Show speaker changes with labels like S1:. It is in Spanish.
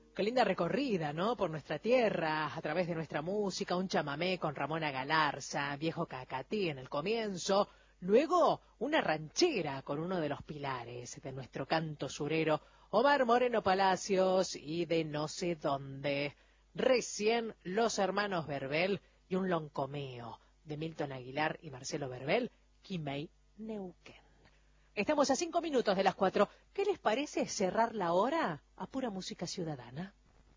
S1: Qué linda recorrida, ¿no? Por nuestra tierra, a través de nuestra música, un chamamé con Ramona Galarza, Viejo Cacatí en el comienzo, luego una ranchera con uno de los pilares de nuestro canto surero, Omar Moreno Palacios y de no sé dónde. Recién los hermanos Verbel y un loncomeo de Milton Aguilar y Marcelo Verbel, Quimei Neuquén. Estamos a 5 minutos de las 4. ¿Qué les parece cerrar la hora a pura música ciudadana?